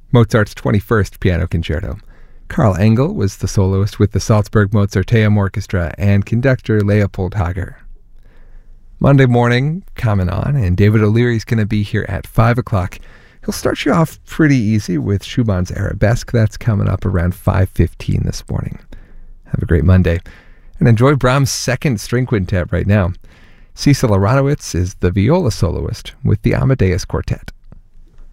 Mozart's 21st Piano Concerto. Karl Engel was the soloist with the Salzburg Mozarteum Orchestra and conductor Leopold Hager. Monday morning, coming on, and David O'Leary's going to be here at 5 o'clock. He'll start you off pretty easy with Schumann's Arabesque. That's coming up around 5:15 this morning. Have a great Monday, and enjoy Brahms' second string quintet right now. Cecil Aronowitz is the viola soloist with the Amadeus Quartet.